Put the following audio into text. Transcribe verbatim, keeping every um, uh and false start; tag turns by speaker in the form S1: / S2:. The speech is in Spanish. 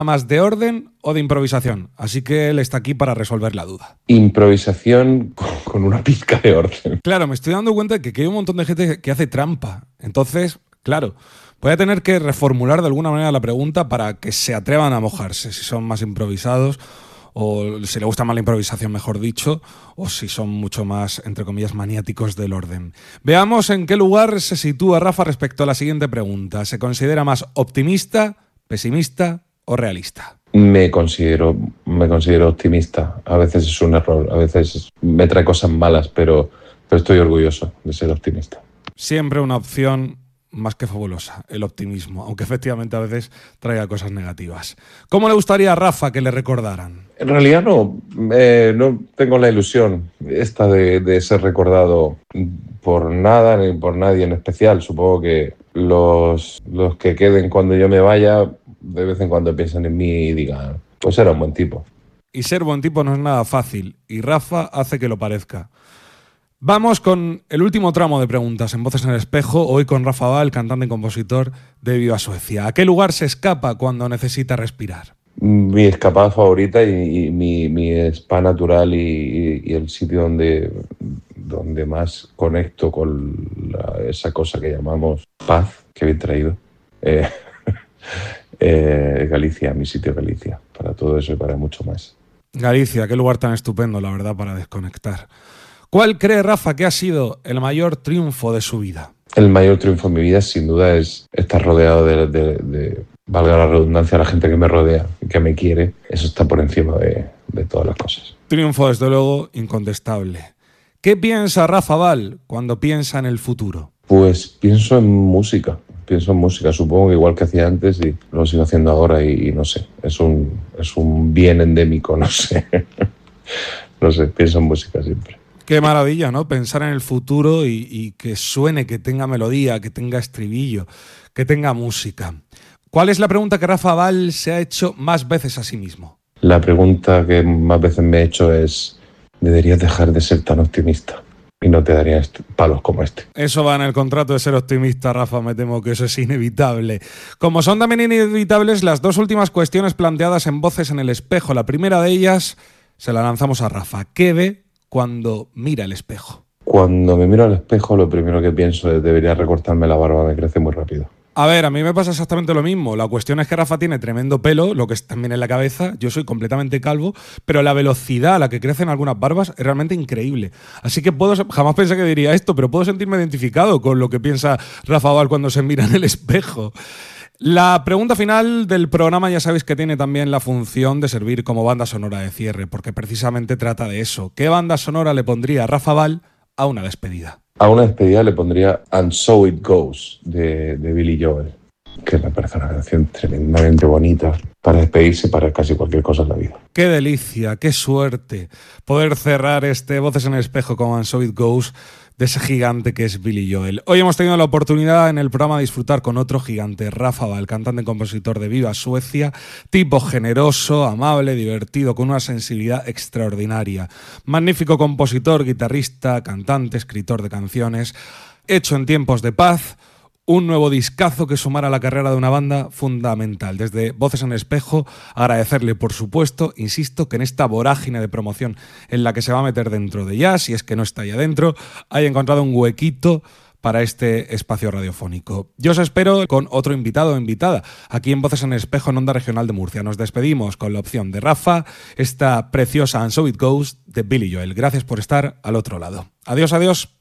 S1: más de orden o de improvisación, así que él está aquí para resolver la duda.
S2: Improvisación con una pizca de orden.
S1: Claro, me estoy dando cuenta de que hay un montón de gente que hace trampa. Entonces, claro, voy a tener que reformular de alguna manera la pregunta para que se atrevan a mojarse, si son más improvisados o si les gusta más la improvisación, mejor dicho, o si son mucho más, entre comillas, maniáticos del orden. Veamos en qué lugar se sitúa Rafa respecto a la siguiente pregunta. ¿Se considera más optimista, pesimista o realista?
S2: Me considero, me considero optimista. A veces es un error, a veces me trae cosas malas, pero, pero estoy orgulloso de ser optimista.
S1: Siempre una opción más que fabulosa, el optimismo, aunque efectivamente a veces traiga cosas negativas. ¿Cómo le gustaría a Rafa que le recordaran?
S2: En realidad no, eh, no tengo la ilusión esta de, de ser recordado por nada ni por nadie en especial. Supongo que los, los que queden cuando yo me vaya, de vez en cuando piensan en mí y digan, pues era un buen tipo.
S1: Y ser buen tipo no es nada fácil, y Rafa hace que lo parezca. Vamos con el último tramo de preguntas en Voces en el Espejo, hoy con Rafa Val, cantante y compositor de Viva Suecia. ¿A qué lugar se escapa cuando necesita respirar?
S2: Mi escapada favorita y, y mi, mi spa natural y, y, y el sitio donde, donde más conecto con la, esa cosa que llamamos paz, que bien traído, eh, eh, Galicia, mi sitio Galicia, para todo eso y para mucho más.
S1: Galicia, qué lugar tan estupendo, la verdad, para desconectar. ¿Cuál cree Rafa que ha sido el mayor triunfo de su vida?
S2: El mayor triunfo de mi vida, sin duda, es estar rodeado de, de, de, valga la redundancia, la gente que me rodea, que me quiere. Eso está por encima de, de todas las cosas.
S1: Triunfo, desde luego, incontestable. ¿Qué piensa Rafa Val cuando piensa en el futuro?
S2: Pues pienso en música. Pienso en música, supongo que igual que hacía antes y lo sigo haciendo ahora y, y no sé. Es un, es un bien endémico, no sé. No sé, pienso en música siempre.
S1: Qué maravilla, ¿no? Pensar en el futuro y, y que suene, que tenga melodía, que tenga estribillo, que tenga música. ¿Cuál es la pregunta que Rafa Val se ha hecho más veces a sí mismo?
S2: La pregunta que más veces me he hecho es: ¿deberías dejar de ser tan optimista? Y no te daría palos como este.
S1: Eso va en el contrato de ser optimista, Rafa, me temo que eso es inevitable. Como son también inevitables las dos últimas cuestiones planteadas en Voces en el Espejo. La primera de ellas se la lanzamos a Rafa. ¿Qué ve cuando mira el espejo?
S2: Cuando me miro al espejo, lo primero que pienso es: debería recortarme la barba, me crece muy rápido.
S1: A ver, a mí me pasa exactamente lo mismo. La cuestión es que Rafa tiene tremendo pelo, lo que es también en la cabeza. Yo soy completamente calvo, pero la velocidad a la que crecen algunas barbas es realmente increíble. Así que puedo, jamás pensé que diría esto, pero puedo sentirme identificado con lo que piensa Rafa Val cuando se mira en el espejo. La pregunta final del programa ya sabéis que tiene también la función de servir como banda sonora de cierre, porque precisamente trata de eso. ¿Qué banda sonora le pondría Rafa Val a una despedida?
S2: A una despedida le pondría And So It Goes de, de Billy Joel, que me parece una canción tremendamente bonita para despedirse para casi cualquier cosa en la vida.
S1: Qué delicia, qué suerte poder cerrar este Voces en el Espejo con And So It Goes de ese gigante que es Billy Joel. Hoy hemos tenido la oportunidad en el programa de disfrutar con otro gigante, Rafa Val, cantante y compositor de Viva Suecia, tipo generoso, amable, divertido, con una sensibilidad extraordinaria. Magnífico compositor, guitarrista, cantante, escritor de canciones, hecho en tiempos de paz. Un nuevo discazo que sumara a la carrera de una banda fundamental. Desde Voces en el Espejo, agradecerle, por supuesto, insisto, que en esta vorágine de promoción en la que se va a meter dentro de ya, si es que no está ya dentro, haya encontrado un huequito para este espacio radiofónico. Yo os espero con otro invitado o invitada aquí en Voces en el Espejo en Onda Regional de Murcia. Nos despedimos con la opción de Rafa, esta preciosa And So It Goes de Billy Joel. Gracias por estar al otro lado. Adiós, adiós.